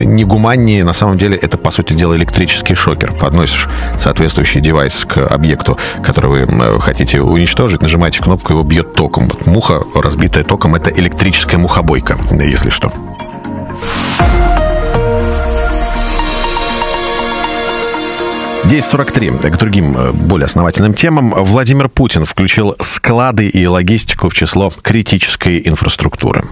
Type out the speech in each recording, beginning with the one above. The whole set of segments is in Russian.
негуманнее, на самом деле, это, по сути дела, электрический шокер. Подносишь соответствующий девайс к объекту, который вы хотите уничтожить, нажимаете кнопку, его бьет током. Вот муха, разбитая током, это электрическая мухобойка, если что. «10:43». К другим, более основательным темам. Владимир Путин включил склады и логистику в число критической инфраструктуры.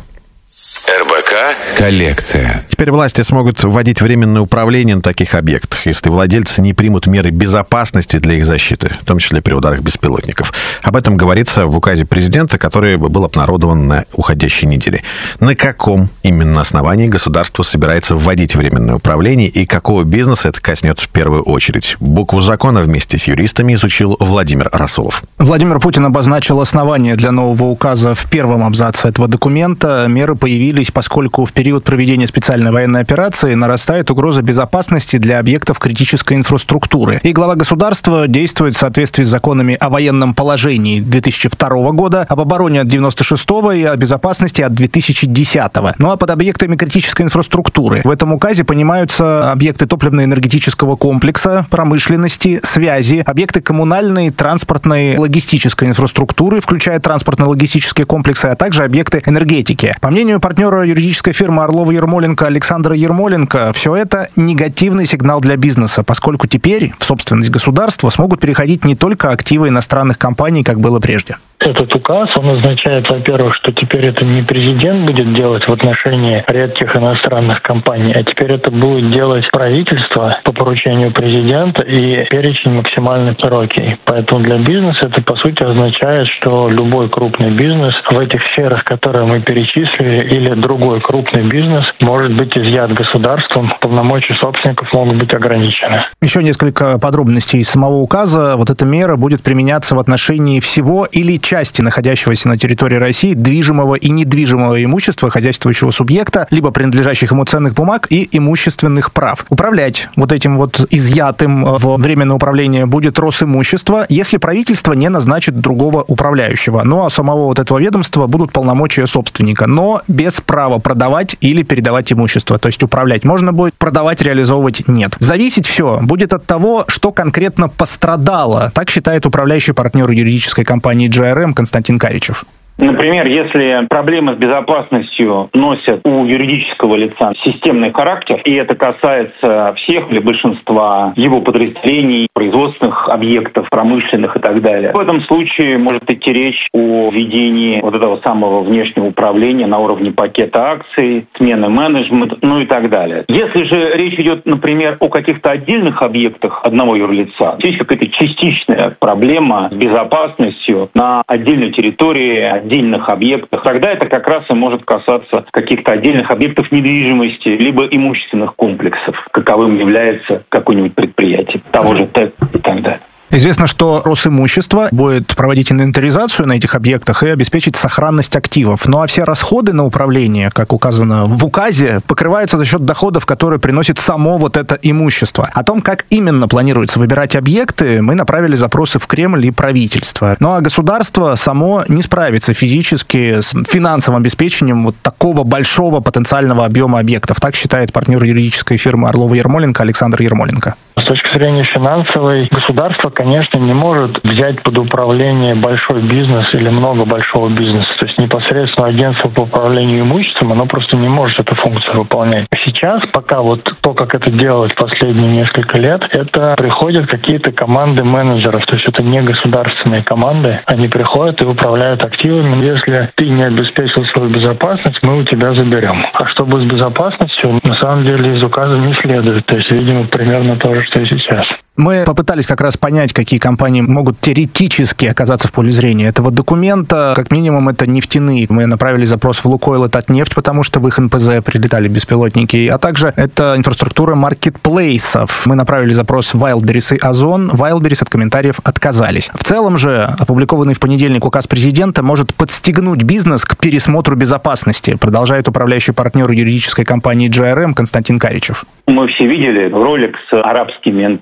РБК «Коллекция». Теперь власти смогут вводить временное управление на таких объектах, если владельцы не примут меры безопасности для их защиты, в том числе при ударах беспилотников. Об этом говорится в указе президента, который был обнародован на уходящей неделе. На каком именно основании государство собирается вводить временное управление и какого бизнеса это коснется в первую очередь? Букву закона вместе с юристами изучил Владимир Расулов. Владимир Путин обозначил основания для нового указа в первом абзаце этого документа. Меры появились, поскольку в период проведения специальной военной операции нарастает угроза безопасности для объектов критической инфраструктуры. И глава государства действует в соответствии с законами о военном положении 2002 года, об обороне от 96-го и о безопасности от 2010-го. Ну а под объектами критической инфраструктуры в этом указе понимаются объекты топливно-энергетического комплекса, промышленности, связи, объекты коммунальной, транспортной, логистической инфраструктуры, включая транспортно-логистические комплексы, а также объекты энергетики. По мнению партнера юридической фирмы Орлова-Ермоленко Александра Ермоленко, все это негативный сигнал для бизнеса, поскольку теперь в собственность государства смогут переходить не только активы иностранных компаний, как было прежде. Этот указ, он означает, во-первых, что теперь это не президент будет делать в отношении редких иностранных компаний, а теперь это будет делать правительство по поручению президента и перечень максимально широкий. Поэтому для бизнеса это, по сути, означает, что любой крупный бизнес в этих сферах, которые мы перечислили, или другой крупный бизнес может быть изъят государством, полномочия собственников могут быть ограничены. Еще несколько подробностей из самого указа. Вот эта мера будет применяться в отношении всего или части находящегося на территории России движимого и недвижимого имущества хозяйствующего субъекта, либо принадлежащих ему ценных бумаг и имущественных прав. Управлять вот этим вот изъятым в временное управление будет Росимущество, если правительство не назначит другого управляющего. Ну а самого вот этого ведомства будут полномочия собственника, но без права продавать или передавать имущество. То есть управлять можно будет, продавать, реализовывать нет. Зависеть все будет от того, что конкретно пострадало. Так считает управляющий партнер юридической компании GRM Константин Каричев. Например, если проблемы с безопасностью носят у юридического лица системный характер, и это касается всех или большинства его подразделений, производственных объектов, промышленных и так далее, в этом случае может идти речь о введении вот этого самого внешнего управления на уровне пакета акций, смены менеджмента, ну и так далее. Если же речь идет, например, о каких-то отдельных объектах одного юрлица, есть какая-то частичная проблема с безопасностью на отдельной территории, отдельных объектах, тогда это как раз и может касаться каких-то отдельных объектов недвижимости, либо имущественных комплексов, каковым является какое-нибудь предприятие, того же ТЭК и так далее. Известно, что Росимущество будет проводить инвентаризацию на этих объектах и обеспечить сохранность активов. Ну а все расходы на управление, как указано в указе, покрываются за счет доходов, которые приносит само вот это имущество. О том, как именно планируется выбирать объекты, мы направили запросы в Кремль и правительство. Ну а государство само не справится физически с финансовым обеспечением вот такого большого потенциального объема объектов. Так считает партнер юридической фирмы Орлова-Ермоленко Александр Ермоленко. С точки зрения финансовой, государство, конечно, не может взять под управление большой бизнес или много большого бизнеса. То есть непосредственно агентство по управлению имуществом, оно просто не может эту функцию выполнять. Сейчас, пока вот то, как это делалось последние несколько лет, это приходят какие-то команды менеджеров. То есть это не государственные команды. Они приходят и управляют активами. Если ты не обеспечил свою безопасность, мы у тебя заберем. А что будет с безопасностью, на самом деле из указа не следует. То есть, видимо, примерно то же, что и сейчас. Мы попытались как раз понять, какие компании могут теоретически оказаться в поле зрения этого документа. Как минимум, это нефтяные. Мы направили запрос в Лукойл и Татнефть, потому что в их НПЗ прилетали беспилотники. А также это инфраструктура маркетплейсов. Мы направили запрос в Wildberries и Озон. Wildberries от комментариев отказались. В целом же, опубликованный в понедельник указ президента может подстегнуть бизнес к пересмотру безопасности, продолжает управляющий партнер юридической компании GRM Константин Каричев. Мы все видели ролик с арабскими НПЗ,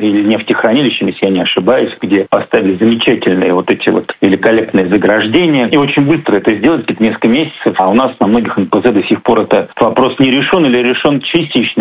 или нефтехранилищем, если я не ошибаюсь, где поставили замечательные вот эти вот великолепные заграждения. И очень быстро это сделать, несколько месяцев. А у нас на многих НПЗ до сих пор этот вопрос не решен или решен частично.